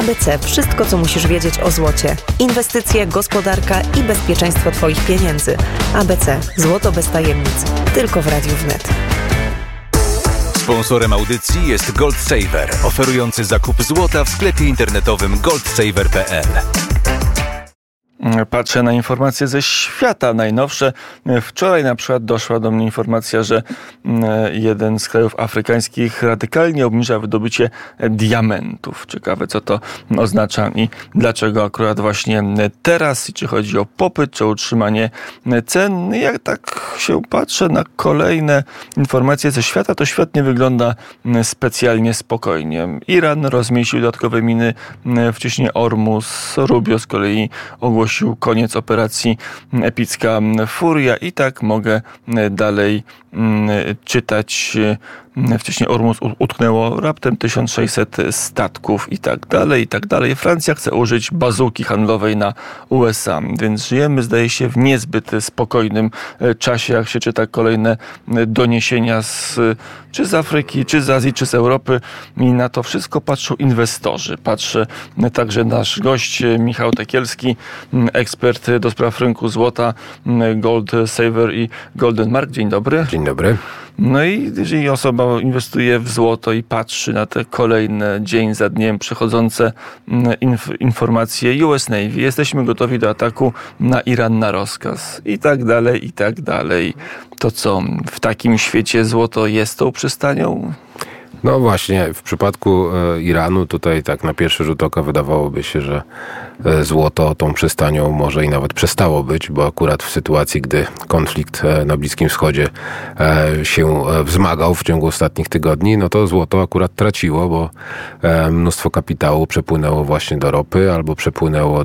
ABC. Wszystko, co musisz wiedzieć o złocie. Inwestycje, gospodarka i bezpieczeństwo Twoich pieniędzy. ABC. Złoto bez tajemnic. Tylko w Radiu Wnet. Sponsorem audycji jest Gold Saver, oferujący zakup złota w sklepie internetowym goldsaver.pl. Patrzę na informacje ze świata najnowsze. Wczoraj na przykład doszła do mnie informacja, że jeden z krajów afrykańskich radykalnie obniża wydobycie diamentów. Ciekawe, co to oznacza i dlaczego akurat właśnie teraz, i czy chodzi o popyt, czy o utrzymanie cen. Jak tak się patrzę na kolejne informacje ze świata, to świat nie wygląda specjalnie spokojnie. Iran rozmieścił dodatkowe miny w cieśninie Ormus. Rubio z kolei ogłosił koniec operacji Epicka Furia i tak mogę dalej czytać. Wcześniej Ormus utknęło raptem 1600 statków i tak dalej, i tak dalej. Francja chce użyć bazuki handlowej na USA, więc żyjemy, zdaje się, w niezbyt spokojnym czasie, jak się czyta kolejne doniesienia czy z Afryki, czy z Azji, czy z Europy, i na to wszystko patrzą inwestorzy. Patrzy także nasz gość Michał Tekielski, ekspert do spraw rynku złota, Gold Saver i Golden Mark. Dzień dobry. Dzień dobry. No i jeżeli osoba inwestuje w złoto i patrzy na te kolejne dzień za dniem przechodzące informacje US Navy, jesteśmy gotowi do ataku na Iran na rozkaz i tak dalej, i tak dalej. To co, w takim świecie złoto jest tą przystanią? No właśnie, w przypadku Iranu tutaj tak na pierwszy rzut oka wydawałoby się, że złoto tą przystanią może i nawet przestało być, bo akurat w sytuacji, gdy konflikt na Bliskim Wschodzie się wzmagał w ciągu ostatnich tygodni, no to złoto akurat traciło, bo mnóstwo kapitału przepłynęło właśnie do ropy albo przepłynęło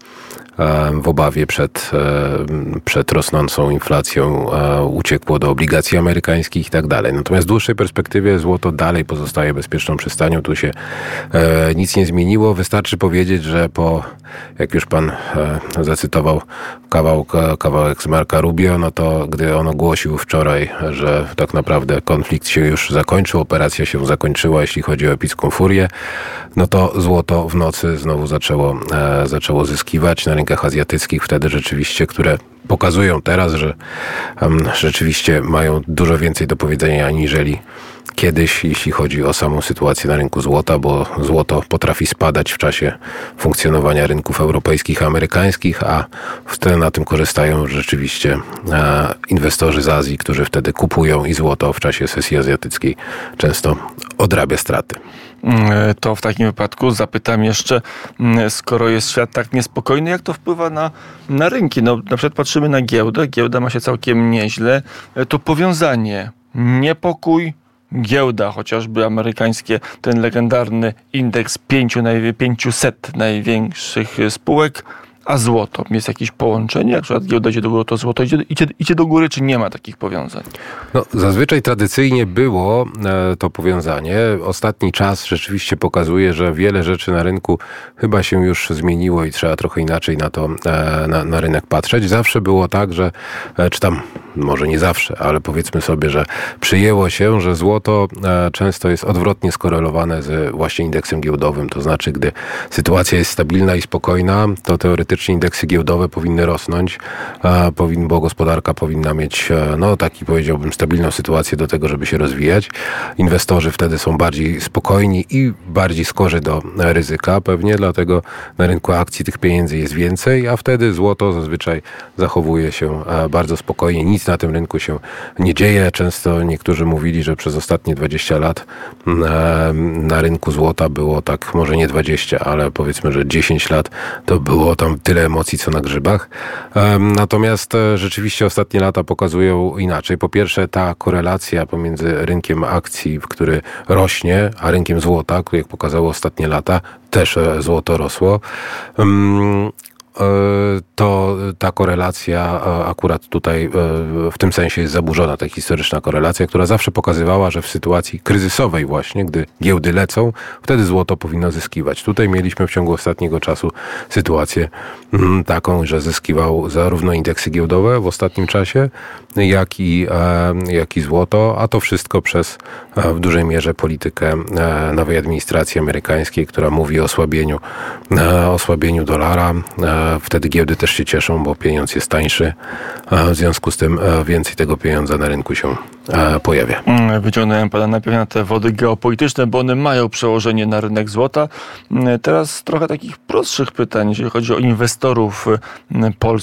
w obawie przed rosnącą inflacją uciekło do obligacji amerykańskich i tak dalej. Natomiast w dłuższej perspektywie złoto dalej pozostaje bezpieczną przystanią. Tu się nic nie zmieniło. Wystarczy powiedzieć, że jak już pan zacytował kawałek z Marca Rubio, no to gdy on ogłosił wczoraj, że tak naprawdę konflikt się już zakończył, operacja się zakończyła, jeśli chodzi o epicką furię, no to złoto w nocy znowu zaczęło zyskiwać na rynkach azjatyckich, wtedy rzeczywiście, które pokazują teraz, że rzeczywiście mają dużo więcej do powiedzenia aniżeli kiedyś, jeśli chodzi o samą sytuację na rynku złota, bo złoto potrafi spadać w czasie funkcjonowania rynków europejskich, amerykańskich, a wtedy na tym korzystają rzeczywiście inwestorzy z Azji, którzy wtedy kupują i złoto w czasie sesji azjatyckiej często odrabia straty. To w takim wypadku zapytam jeszcze, skoro jest świat tak niespokojny, jak to wpływa na rynki? No, na przykład patrzymy na giełdę. Giełda ma się całkiem nieźle. To powiązanie, niepokój, giełda, chociażby amerykańskie, ten legendarny indeks 500 największych spółek, a złoto. Jest jakieś połączenie? Jak na przykład giełda idzie do góry, to złoto idzie do góry, czy nie ma takich powiązań? No, zazwyczaj tradycyjnie było to powiązanie. Ostatni czas rzeczywiście pokazuje, że wiele rzeczy na rynku chyba się już zmieniło i trzeba trochę inaczej na rynek patrzeć. Zawsze było tak, że, czy tam może nie zawsze, ale powiedzmy sobie, że przyjęło się, że złoto często jest odwrotnie skorelowane z właśnie indeksem giełdowym. To znaczy, gdy sytuacja jest stabilna i spokojna, to teoretycznie indeksy giełdowe powinny rosnąć, bo gospodarka powinna mieć, taki powiedziałbym, stabilną sytuację do tego, żeby się rozwijać. Inwestorzy wtedy są bardziej spokojni i bardziej skorzy do ryzyka pewnie, dlatego na rynku akcji tych pieniędzy jest więcej, a wtedy złoto zazwyczaj zachowuje się bardzo spokojnie. Nic na tym rynku się nie dzieje. Często niektórzy mówili, że przez ostatnie 20 lat na rynku złota było tak, może nie 20, ale powiedzmy, że 10 lat to było tam tyle emocji, co na grzybach. Natomiast rzeczywiście ostatnie lata pokazują inaczej. Po pierwsze, ta korelacja pomiędzy rynkiem akcji, który rośnie, a rynkiem złota, jak pokazało ostatnie lata, też złoto rosło. To ta korelacja akurat tutaj w tym sensie jest zaburzona, ta historyczna korelacja, która zawsze pokazywała, że w sytuacji kryzysowej właśnie, gdy giełdy lecą, wtedy złoto powinno zyskiwać. Tutaj mieliśmy w ciągu ostatniego czasu sytuację taką, że zyskiwał zarówno indeksy giełdowe w ostatnim czasie, jak i złoto, a to wszystko przez w dużej mierze politykę nowej administracji amerykańskiej, która mówi o osłabieniu dolara. Wtedy giełdy też się cieszą, bo pieniądz jest tańszy. W związku z tym więcej tego pieniądza na rynku się pojawia. Wyciągnąłem pana najpierw na te wody geopolityczne, bo one mają przełożenie na rynek złota. Teraz trochę takich prostszych pytań, jeśli chodzi o inwestorów polskich.